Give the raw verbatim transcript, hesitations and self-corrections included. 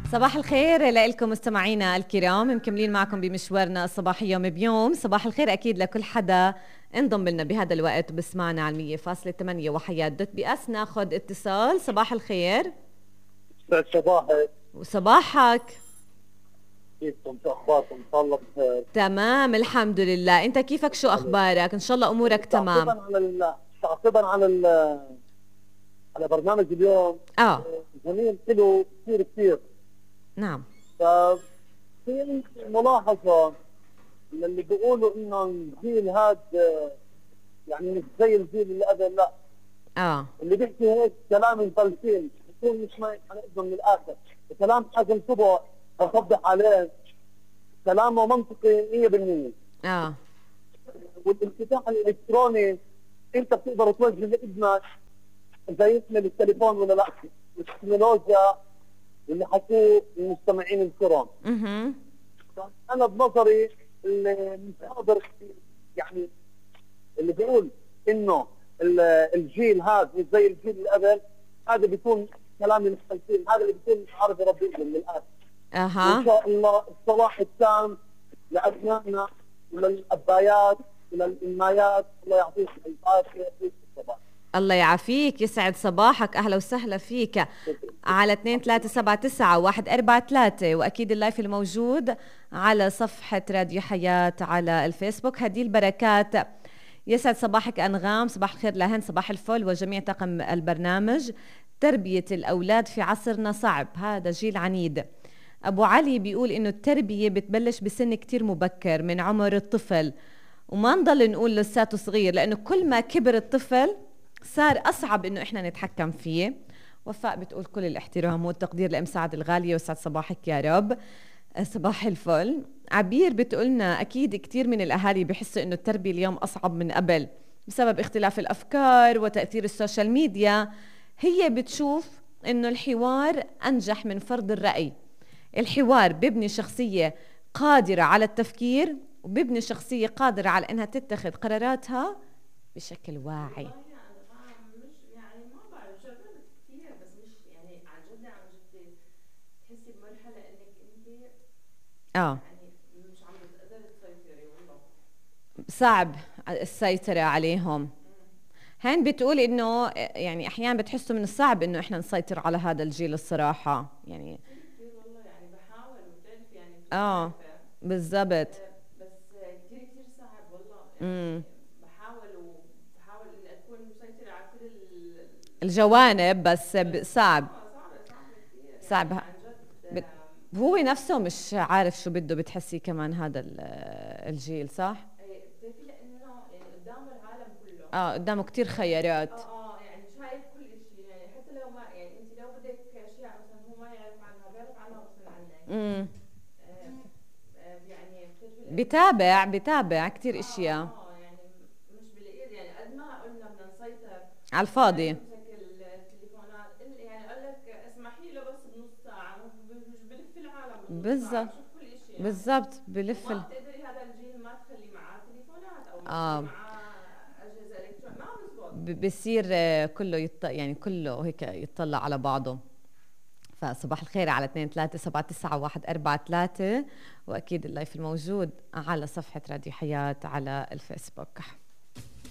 صباح الخير لكم مستمعينا الكرام، مكملين معكم بمشوارنا الصباحي يوم بيوم. صباح الخير أكيد لكل حدا انضم لنا بهذا الوقت وبسمعنا على مية فاصلة ثمانية وحياة دوت بي اس. ناخذ اتصال. صباح الخير. صباحك. وصباحك. كيفكم؟ شو اخباركم؟ ان شاء الله بخير. تمام الحمد لله. انت كيفك؟ شو اخبارك؟ ان شاء الله امورك تمام. تعقيبا على ال... تعقيبا على ال... على برنامج اليوم. اه جميل حلو كثير كثير. نعم. ففي ملاحظه اللي بيقولوا انه الجيل هذا يعني مش زي الجيل اللي قبل. لا اه اللي بيحكي هيك كلام مفلسين بيكون مش ما حنقدر من الاخر. كلام حازم صبح بصبح عليه كلامه منطقي مية بالمية. اه والانفتاح الالكتروني انت بتقدر توجه لابنك اذا يحمل التليفون ولا لا. التكنولوجيا اللي حكوه المستمعين الكرام. اها انا بنظري اللي مش قادر يعني اللي بيقول انه الجيل هذا مش زي الجيل اللي قبل، هذا بيكون كلام المختلفين، هذا اللي بيكون مش عارف يربي من الاخر. اها وان شاء الله الصلاح التام لابنائنا وللابايات وللامايات. الله يعطيك العافيه. يعطيك الصباح. الله يعافيك، يسعد صباحك، اهلا وسهلا فيك على اثنين ثلاثة سبعة تسعة واحد أربعة ثلاثة، واكيد اللايف الموجود على صفحة راديو حياة على الفيسبوك. هدي البركات. يسعد صباحك أنغام، صباح الخير لهند، صباح الفل وجميع طاقم البرنامج. تربية الأولاد في عصرنا صعب، هذا جيل عنيد. أبو علي بيقول إنه التربية بتبلش بسن كتير مبكر من عمر الطفل، وما نضل نقول لساته صغير، لأنه كل ما كبر الطفل صار أصعب إنه إحنا نتحكم فيه. وفاء بتقول كل الاحترام والتقدير لأم سعد الغالية، وسعد صباحك يا رب. صباح الفل. عبير بتقولنا أكيد كتير من الأهالي بحسوا إنه التربية اليوم أصعب من قبل بسبب اختلاف الأفكار وتأثير السوشيال ميديا. هي بتشوف إنه الحوار أنجح من فرض الرأي. الحوار بيبني شخصية قادرة على التفكير، وبيبني شخصية قادرة على إنها تتخذ قراراتها بشكل واعي. اه يعني مش عم بتقدر تسيطري، والله صعب السيطرة عليهم. هين بتقول انه يعني احيانا بتحسوا من الصعب انه احنا نسيطر على هذا الجيل الصراحة. يعني كثير والله، يعني بحاول وبتعرف يعني اه بالضبط، بس كثير كثير صعب والله. يعني بحاول وبحاول اني اكون مسيطرة على كل الجوانب، بس صعب صعب صعب. هو نفسه مش عارف شو بده. بتحسي كمان هذا الجيل صح؟ ايه بتعرفي لانه يعني قدامه العالم كله. اه قدامه كثير خيارات. اه اه يعني شايف كل شيء، يعني حتى لو ما يعني انت لو بدك اشياء مثلا هو ما يعرف عنها بيعرف عنها غصب عنك. امم يعني بتابع بتابع كثير اشياء. اه يعني مش بالايد، يعني قد ما قلنا بدنا نسيطر على الفاضي. بالضبط بالضبط بلف ال... بتقدري هذا الجيل ما تخلي معاه تليفونات او آه. معاه اجهزه الكترونيه، ما بزبط. بصير كله يط... يعني كله هيك يطلع على بعضه. فصباح الخير على اثنين ثلاثة سبعة تسعة واحد أربعة ثلاثة، واكيد اللايف الموجود على صفحه راديو حياه على الفيسبوك.